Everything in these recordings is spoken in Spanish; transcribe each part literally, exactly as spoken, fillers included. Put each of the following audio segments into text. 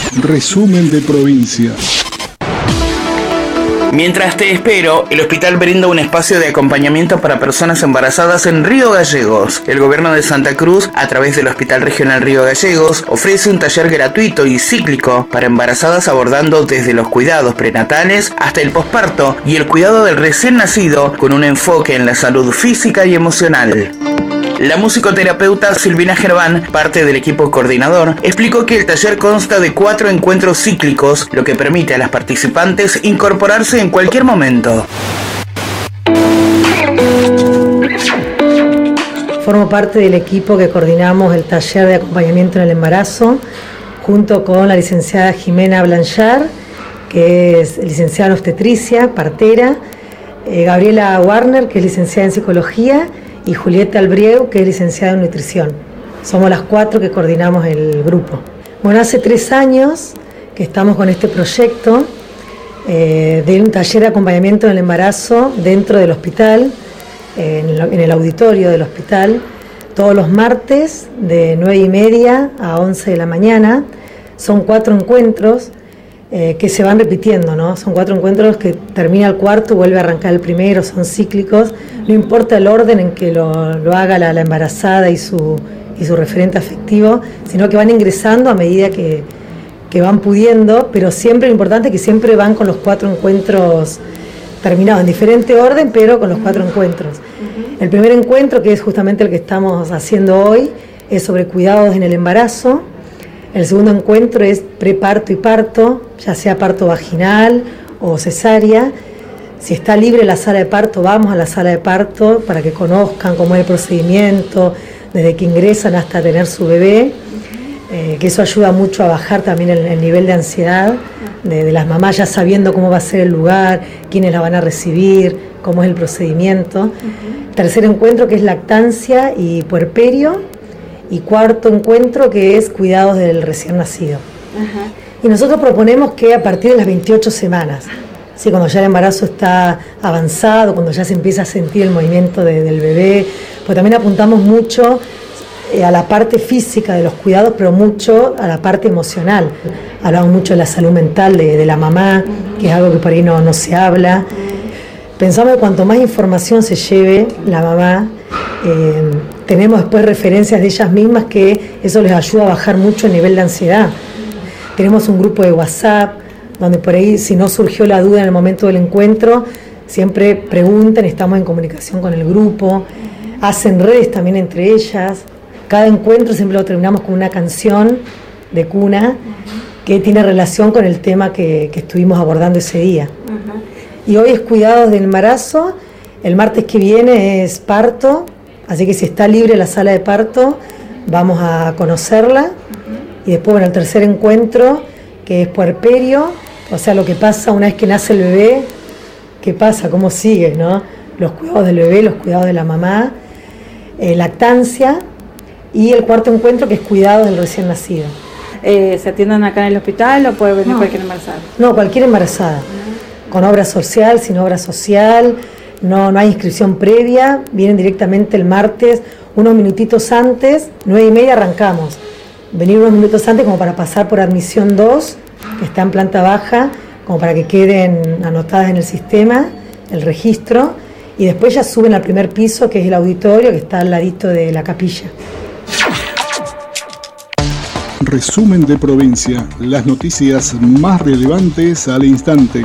Resumen de provincia. Mientras te espero, el hospital brinda un espacio de acompañamiento para personas embarazadas en Río Gallegos. El gobierno de Santa Cruz, a través del Hospital Regional Río Gallegos, ofrece un taller gratuito y cíclico para embarazadas abordando desde los cuidados prenatales hasta el posparto y el cuidado del recién nacido con un enfoque en la salud física y emocional. La musicoterapeuta Silvina Gerván, parte del equipo coordinador, explicó que el taller consta de cuatro encuentros cíclicos, lo que permite a las participantes incorporarse en cualquier momento. Formo parte del equipo que coordinamos el taller de acompañamiento en el embarazo, junto con la licenciada Jimena Blanchard, que es licenciada en obstetricia, partera, eh, Gabriela Warner, que es licenciada en psicología, y Julieta Albrieu, que es licenciada en nutrición. Somos las cuatro que coordinamos el grupo. Bueno, hace tres años que estamos con este proyecto eh, de un taller de acompañamiento en el embarazo dentro del hospital, eh, en, el, en el auditorio del hospital, todos los martes de nueve y media a once de la mañana. Son cuatro encuentros eh, que se van repitiendo, ¿no? Son cuatro encuentros que termina el cuarto, vuelve a arrancar el primero, son cíclicos. No importa el orden en que lo, lo haga la, la embarazada y su, y su referente afectivo, sino que van ingresando a medida que, que van pudiendo, pero siempre lo importante es que siempre van con los cuatro encuentros terminados, en diferente orden, pero con los cuatro encuentros. Uh-huh. El primer encuentro, que es justamente el que estamos haciendo hoy, es sobre cuidados en el embarazo. El segundo encuentro es preparto y parto, ya sea parto vaginal o cesárea. Si está libre la sala de parto, vamos a la sala de parto para que conozcan cómo es el procedimiento, desde que ingresan hasta tener su bebé, eh, que eso ayuda mucho a bajar también el, el nivel de ansiedad de, de las mamás, ya sabiendo cómo va a ser el lugar, quiénes la van a recibir, cómo es el procedimiento. Uh-huh. Tercer encuentro, que es lactancia y puerperio, y cuarto encuentro, que es cuidados del recién nacido. Uh-huh. Y nosotros proponemos que a partir de las veintiocho semanas, sí, cuando ya el embarazo está avanzado, cuando ya se empieza a sentir el movimiento de, del bebé, pues también apuntamos mucho eh, a la parte física de los cuidados, pero mucho a la parte emocional. Hablamos mucho de la salud mental de, de la mamá, que es algo que por ahí no, no se habla. Pensamos que cuanto más información se lleve la mamá, eh, tenemos después referencias de ellas mismas que eso les ayuda a bajar mucho el nivel de ansiedad. Tenemos un grupo de WhatsApp, donde por ahí, si no surgió la duda en el momento del encuentro, siempre preguntan, estamos en comunicación con el grupo, hacen redes también entre ellas. Cada encuentro siempre lo terminamos con una canción de cuna que tiene relación con el tema que, que estuvimos abordando ese día. Uh-huh. Y hoy es cuidados del embarazo, el martes que viene es parto, así que si está libre la sala de parto, vamos a conocerla. Uh-huh. Y después, bueno, el tercer encuentro, que es puerperio, o sea, lo que pasa una vez que nace el bebé, qué pasa, cómo sigue, ¿no? Los cuidados del bebé, los cuidados de la mamá, eh, lactancia, y el cuarto encuentro, que es cuidados del recién nacido. Eh, ¿Se atienden acá en el hospital o puede venir no. cualquier embarazada? No, cualquier embarazada, uh-huh. con obra social, sin obra social, no, no hay inscripción previa, vienen directamente el martes, unos minutitos antes, nueve y media arrancamos. Venir unos minutos antes como para pasar por admisión dos, que está en planta baja, como para que queden anotadas en el sistema, el registro, y después ya suben al primer piso, que es el auditorio, que está al ladito de la capilla. Resumen de provincia, las noticias más relevantes al instante.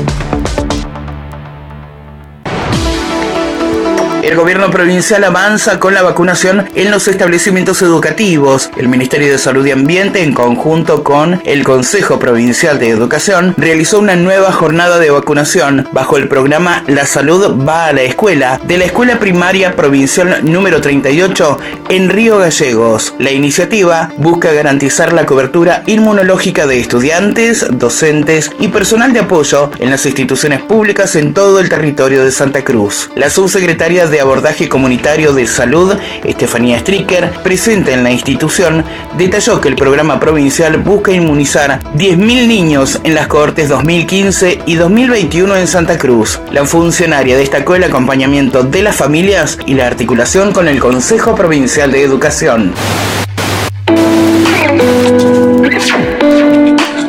El gobierno provincial avanza con la vacunación en los establecimientos educativos. El Ministerio de Salud y Ambiente, en conjunto con el Consejo Provincial de Educación, realizó una nueva jornada de vacunación bajo el programa La Salud va a la Escuela de la Escuela Primaria Provincial número treinta y ocho en Río Gallegos. La iniciativa busca garantizar la cobertura inmunológica de estudiantes, docentes y personal de apoyo en las instituciones públicas en todo el territorio de Santa Cruz. La subsecretaria de Abordaje Comunitario de Salud, Estefanía Stricker, presente en la institución, detalló que el programa provincial busca inmunizar diez mil niños en las cohortes dos mil quince y dos mil veintiuno en Santa Cruz. La funcionaria destacó el acompañamiento de las familias y la articulación con el Consejo Provincial de Educación.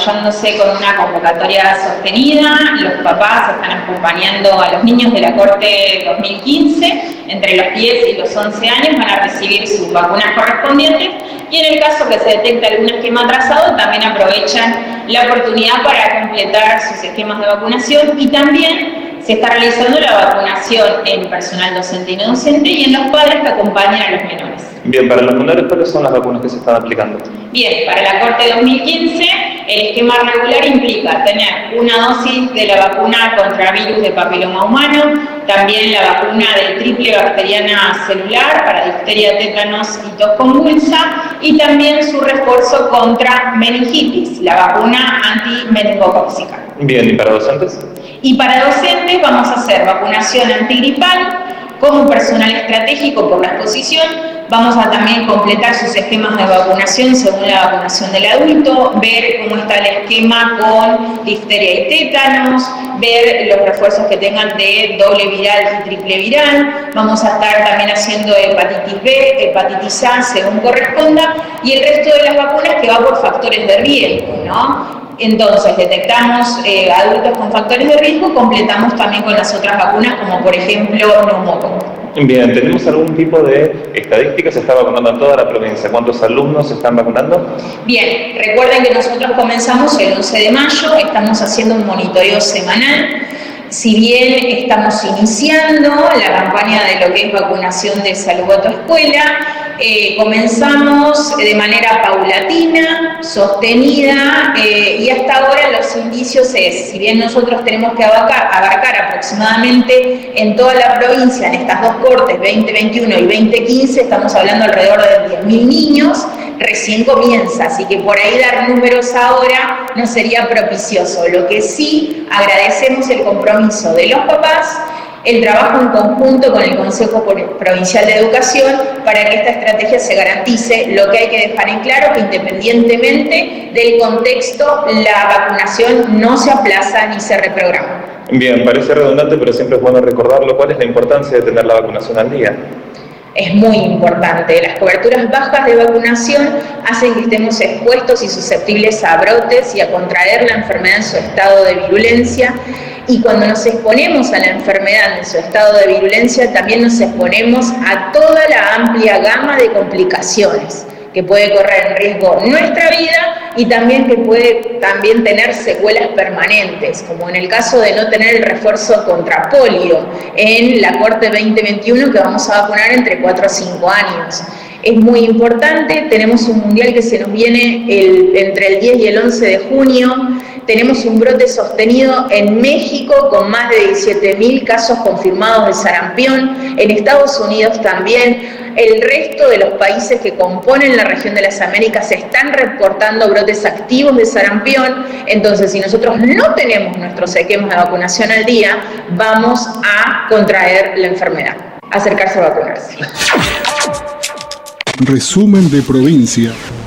desarrollándose con una convocatoria sostenida. Los papás están acompañando a los niños de la corte dos mil quince, entre los diez y los once años van a recibir sus vacunas correspondientes, y en el caso que se detecte algún esquema atrasado, también aprovechan la oportunidad para completar sus esquemas de vacunación, y también se está realizando la vacunación en personal docente y no docente y en los padres que acompañan a los menores. Bien, para los menores, ¿cuáles son las vacunas que se están aplicando? Bien, para la corte dos mil quince, el esquema regular implica tener una dosis de la vacuna contra virus de papiloma humano, también la vacuna de triple bacteriana celular para difteria, tétanos y tos convulsa, y también su refuerzo contra meningitis, la vacuna antimeningocócica. Bien, ¿y para docentes? Y para docentes vamos a hacer vacunación antigripal como personal estratégico por la exposición. Vamos a también completar sus esquemas de vacunación según la vacunación del adulto, ver cómo está el esquema con difteria y tétanos, ver los refuerzos que tengan de doble viral y triple viral. Vamos a estar también haciendo hepatitis B, hepatitis A según corresponda, y el resto de las vacunas que va por factores de riesgo, ¿no? Entonces, detectamos eh, adultos con factores de riesgo, completamos también con las otras vacunas, como por ejemplo neumococo. Bien, ¿tenemos algún tipo de estadística? ¿Se está vacunando en toda la provincia? ¿Cuántos alumnos se están vacunando? Bien, recuerden que nosotros comenzamos el once de mayo, estamos haciendo un monitoreo semanal. Si bien estamos iniciando la campaña de lo que es vacunación de Salud a tu Escuela, eh, comenzamos de manera paulatina, sostenida, eh, y hasta ahora los indicios es, si bien nosotros tenemos que abarcar, abarcar aproximadamente en toda la provincia, en estas dos cortes, veinte veintiuno y veinte quince, estamos hablando alrededor de diez mil niños, recién comienza, así que por ahí dar números ahora no sería propicioso. Lo que sí, agradecemos el compromiso de los papás, el trabajo en conjunto con el Consejo Provincial de Educación para que esta estrategia se garantice. Lo que hay que dejar en claro que independientemente del contexto, la vacunación no se aplaza ni se reprograma. Bien, parece redundante, pero siempre es bueno recordarlo. ¿Cuál es la importancia de tener la vacunación al día? Es muy importante. Las coberturas bajas de vacunación hacen que estemos expuestos y susceptibles a brotes y a contraer la enfermedad en su estado de virulencia. Y cuando nos exponemos a la enfermedad en su estado de virulencia, también nos exponemos a toda la amplia gama de complicaciones que puede correr en riesgo nuestra vida y también que puede también tener secuelas permanentes, como en el caso de no tener el refuerzo contra polio en la corte veinte veintiuno, que vamos a vacunar entre cuatro a cinco años. Es muy importante, tenemos un mundial que se nos viene el, entre el diez y el once de junio, tenemos un brote sostenido en México con más de diecisiete mil casos confirmados de sarampión, en Estados Unidos también. El resto de los países que componen la región de las Américas están reportando brotes activos de sarampión. Entonces, si nosotros no tenemos nuestros esquemas de vacunación al día, vamos a contraer la enfermedad. Acercarse a vacunarse. Resumen de provincia.